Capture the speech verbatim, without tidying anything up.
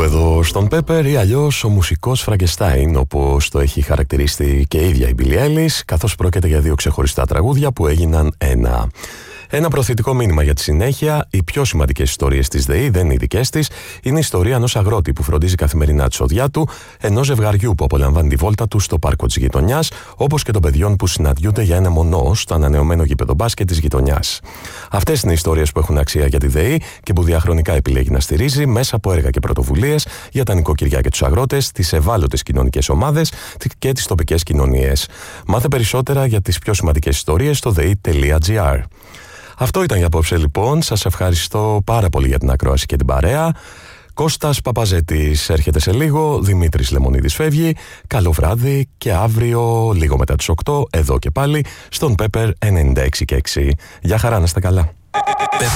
εδώ στον Pepper ή αλλιώς ο μουσικός Φραγκεστάιν, όπως το έχει χαρακτηρίσει και η ίδια η Billie Eilish, καθώς πρόκειται για δύο ξεχωριστά τραγούδια που έγιναν ένα. Ένα προθετικό μήνυμα για τη συνέχεια. Οι πιο σημαντικές ιστορίες της ΔΕΗ δεν είναι οι δικές της. Είναι η ιστορία ενός αγρότη που φροντίζει καθημερινά τη σοδιά του, ενός ζευγαριού που απολαμβάνει τη βόλτα του στο πάρκο της γειτονιάς, όπως και των παιδιών που συναντιούνται για ένα μονό στο ανανεωμένο γήπεδο μπάσκετ της γειτονιάς. Αυτές είναι οι ιστορίες που έχουν αξία για τη ΔΕΗ και που διαχρονικά επιλέγει να στηρίζει μέσα από έργα και πρωτοβουλίες για τα νοικοκυριά και τους αγρότες, τις ευάλωτες κοινωνικές ομάδες και τις τοπικές κοινωνίες. Μάθε περισσότερα για τις πιο σημαντικές ιστορίες στο δε ι τελεία τζι άρ. Αυτό ήταν για απόψε λοιπόν. Σας ευχαριστώ πάρα πολύ για την ακρόαση και την παρέα. Κώστας Παπαζέτης έρχεται σε λίγο, Δημήτρης Λεμονίδης φεύγει. Καλό βράδυ και αύριο λίγο μετά τις οκτώ εδώ και πάλι στον Pepper ενενήντα έξι και έξι. Γεια χαρά, να είστε καλά.